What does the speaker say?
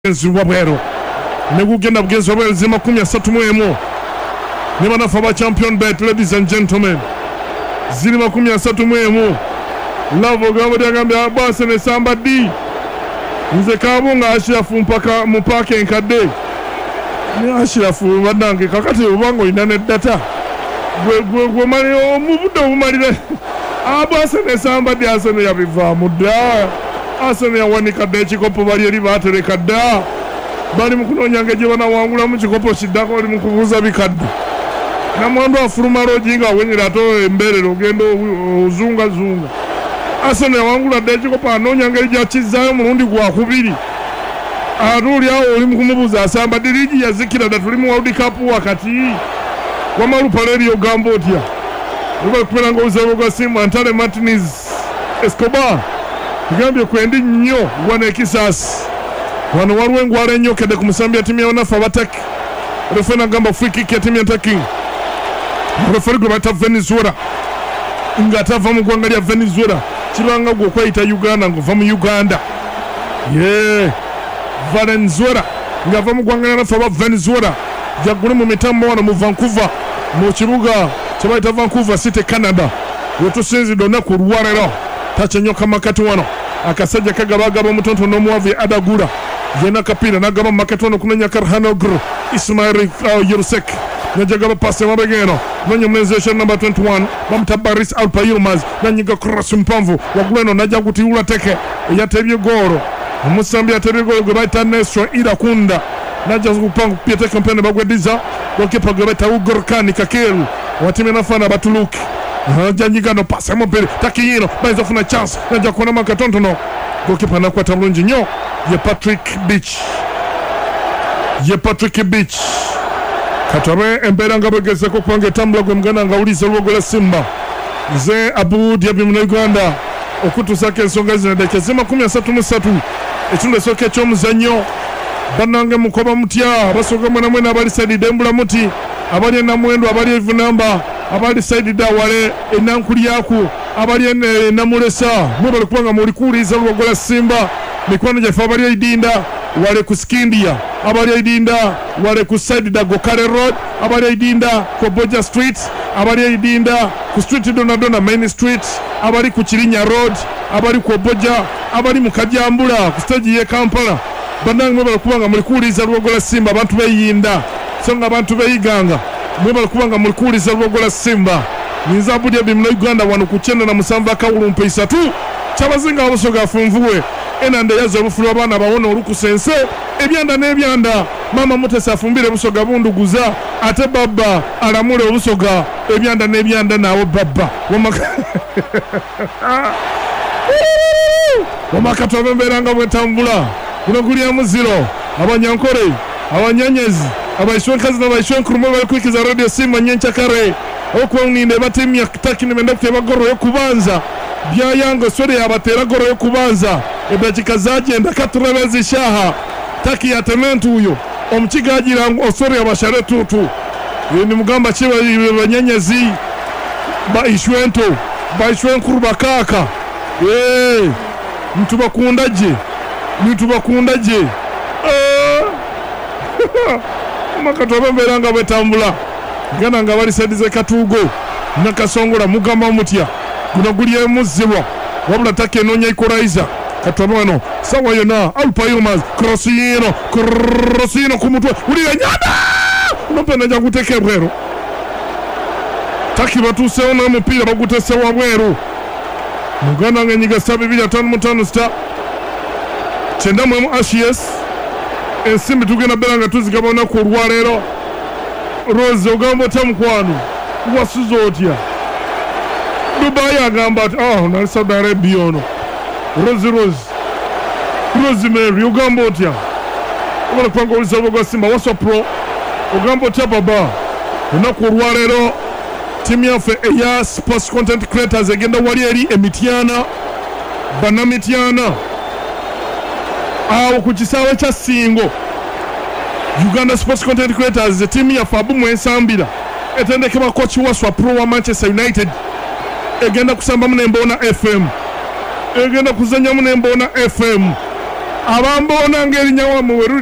Wabero negugenda bugenzi wabero zima 13 ne banafa ba champion bet, ladies and gentlemen, zirima 13 lavo gabo dyagambya abase ne samba di nze kabunga ashirafu mpaka mupake enkadde ne ashirafu badange kakati ubango inane data gwe mali omubudo bumalire abase ne samba di asene yabiva mudda asene yawanika de chikopo bali eri batereka dda bali mukunonyanga gye bana wangula mu chikopo kiddako oli mukubuza bikadde na mwando afuruma rojinga wenyera to emberero gendo uzunga asene wangula de chikopo anonyanga eri kizayo mulundi gwa kubiri atuli awo oli mukumubuza asamba dirigi yazikira datuli mu World Cup wakati wamalu paleri ogambo otya ruba kupera ngo uzabo gwa simu Antale Martinez Escobar gambye kwendi nnyo wana ekisasi wano waliwo engwala ennyo kedde ku musambi ya timu y'abanafu abataki refena gamba free kick ya timu y'ataki referi gwe bata Venezuela nga atava mu ggwanga lya Venezuela kiranga gwe okweyita Uganda ng'ova mu Uganda Venezuela ng'ava mu ggwanga ly'abanafu aba Venezuela jaggule mu mitambo wano mu Vancouver mu kibuga kye bayita Vancouver City Canada wetusinzidde olunaku olwaleero tachenyoka makati wano akasajja kagabagaba omutonto n'omuwavu adagula yena kapira nagaba makati wano kunenya Karhanogr Ismail Yurusek najagaba pasi mabegeno nonye mlenzesha number 21 bamtabaris Alpa Yilmaz nanyiga cross mpanvu waguleno najja kutiula teke yatebye goro omusambi yatebye goro gwe bayita Nestor Irakunda najja kupanga piyete kampene bagwediza gokipa gwe bayita Ugorkani Kakil watime nafana Batuluki janjigano pasa mobile takiyino baiza funa chance najja kuona makatontono gokipa nakwata bulungi nnyo ye Patrick Beach katabe embeera nga bwegezeko kubanga etambula gwe muganda nga uliza olwogola Simba nze Abu Dhabi mu Uganda okutusako ensonga zino dekezima 13 ekitundu esooka eky'omuzannyo bannange mukoba mutya basooka mwenamwena abali Saidi Dembula muti abali enamwendo abali evunamba abali Saidi Dawale enankulyaku abali enamulesa mwebali kubanga mulikuuliza olwogola Simba mikwano gyaffe abali Eidinda wale ku Skindia abali Eidinda wale ku Saidi Dagokare Road abali Eidinda ku Boja Street abali Eidinda ku Street Donadona Main Street abali ku Kirinya Road abali ku Boja abali mu Kajambula ku stage ye Kampala bannange mwebali kubanga mulikuuliza olwogola Simba abantu beyinda so nga abantu beyiganga mwebali kubanga mulikuuliza olwogola Simba ninza Abu Dhabi mu Uganda wano ku 97 akawulumpa 3 kyabazinga abusoga afunvuwe enande yazo olufulu abaana bawona olukusense ebyanda n'ebyanda mama Mutesa afumbire busoga bunduguza ate baba alamule obusoga ebyanda n'ebyanda naawo baba wamakati abembeeranga bwetambula guno guli amuziro abanyankore abanyanyezi abaishwenkazi n'abaishwenkurume bali kwikiza radio Simba nyenkyakare okwoninde batimya takini mende kuteba goro yo kubanza byayango sore yabatera goro yo kubanza edakika zagenda katurabezi shaha taki yatementu uyo omukigagira osore yabashare tutu ni mugamba kiba banyenyezi baishwenkuru bakaka mtu bakundaje makatobe mberanga betambula gana nga bali sedize Katugo nakasongola mugamba mutya guno guli emuzibwa wabula take nonya ikoraiza katwano sawa yona Alpa Yilmaz crossino kumutwe uli nyada unopenda ja kuteke bwero taki batuse ona mupira bagutese wa bwero mugana ngenyiga 7-5 star chenda mu Ashes ensimbi tugenda belanga tuzigabona ku olwaleero Rose ogambo tamukwano wasuzo otya Dubai agamba na Saudi Arabia ono Rosemary ogambo otya obala kwanga olizabo gwa Simba waswa pro ogambo otya baba onaku olwaleero timu yaffe eya sports content creators egenda wali eri Emityana Banamityana awo ku kisaawe kya Singo Uganda Sports Content Creators timu ya Fabu Mwensambira etendekebwa coach waswa pro wa Manchester United egenda kusamba mu Nembona FM egenda kuzanya mu Nembona FM abambona ngeri nyawa mu